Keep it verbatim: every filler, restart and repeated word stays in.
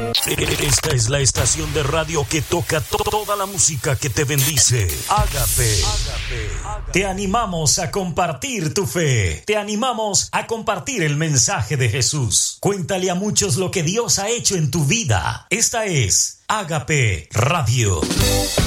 Esta es la estación de radio que toca to- toda la música que te bendice. Ágape. Te animamos a compartir tu fe. Te animamos a compartir el mensaje de Jesús. Cuéntale a muchos lo que Dios ha hecho en tu vida. Esta es Ágape Radio.